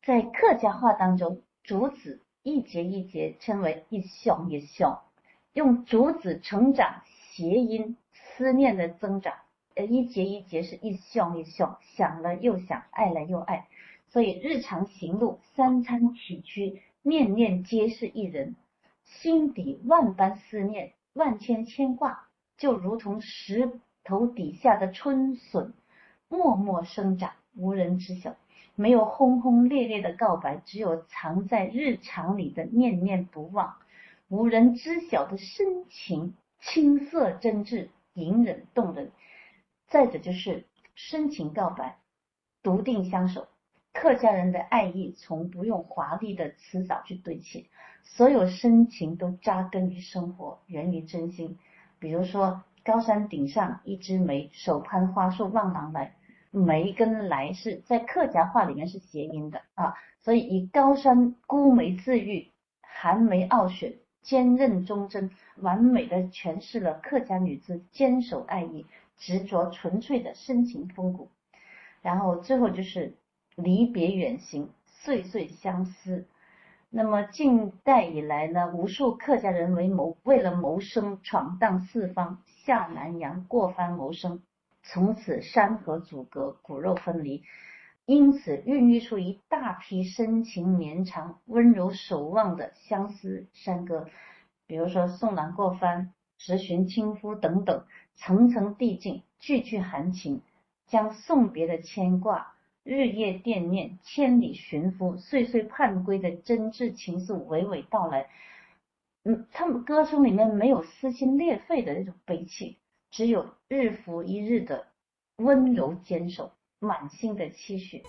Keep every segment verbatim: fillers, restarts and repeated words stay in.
在客家话当中，竹子一节一节称为一响一响，用竹子成长谐音，思念的增长，呃，一节一节是一响一响，想了又想，爱了又爱。所以日常行路，三餐起居，念念皆是一人，心底万般思念，万千牵挂，就如同石头底下的春笋，默默生长，无人知晓。没有轰轰烈烈的告白，只有藏在日常里的念念不忘，无人知晓的深情，青涩真挚，隐忍动人。再者就是深情告白，笃定相守。客家人的爱意从不用华丽的辞藻去堆砌，所有深情都扎根于生活，源于真心。比如说高山顶上一枝梅，手攀花树望郎来，梅跟来是在客家话里面是谐音的啊，所以以高山孤梅自喻，寒梅傲雪，坚韧忠贞，完美的诠释了客家女子坚守爱意，执着纯粹的深情风骨。然后最后就是离别远行，岁岁相思。那么近代以来呢，无数客家人为谋为了谋生闯荡四方，下南洋过番谋生，从此山河阻隔，骨肉分离，因此孕育出一大批深情绵长、温柔守望的相思山歌。比如说送郎过番、直寻亲夫等等，层层递进，句句含情，将送别的牵挂、日夜惦念、千里寻夫、岁岁盼归的真挚情愫娓娓道来。嗯，他们歌声里面没有撕心裂肺的那种悲戚，只有日复一日的温柔坚守，满心的期许。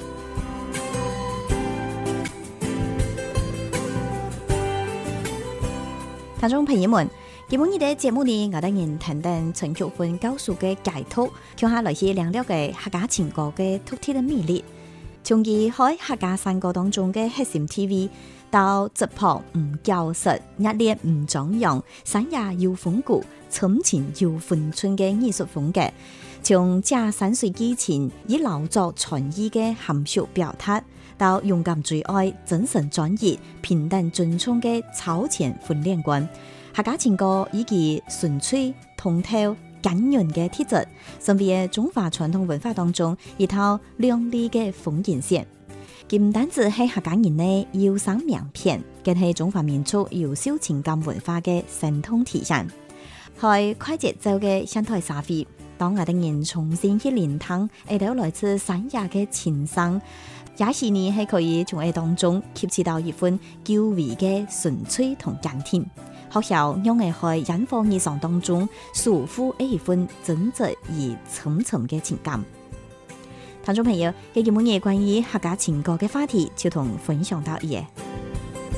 聽眾朋友們，今日嘅節目呢，我哋人談談陳玉芬教授嘅解讀，聽下來自兩兩嘅客家情歌嘅獨特嘅魅力。從而喺客家山歌當中嘅核心 T V 到質樸唔教實，壓力唔張揚，山野有風骨，深情有分寸嘅藝術風格，從假山水基情以老作傳意嘅含蓄表達，到勇敢追愛、真誠專業、平淡尊重嘅超前訓練觀，客家情歌以其純粹、通透、感人嘅特質，成為中華傳統文化當中一套亮麗嘅風景線。佢唔單止係客家人嘅憂傷名片，更係中華民族優秀情感文化嘅生動體現。喺快節奏嘅鄉土社會，當我哋人重新去聆聽一道來自山野嘅情傷，也是你係可以從愛當中吸取到一份久違嘅純粹同甘甜，學校讓我喺引火日常當中抒發一份真摯而深沉嘅情感。聽眾朋友，嘅節目嘅關於客家情歌嘅話題就同分享到呢。